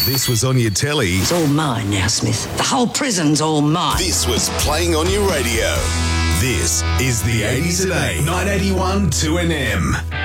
this was on your telly. It's all mine now, Smith. The whole prison's all mine. This was playing on your radio. This is the 80s at 8, 981 2NM.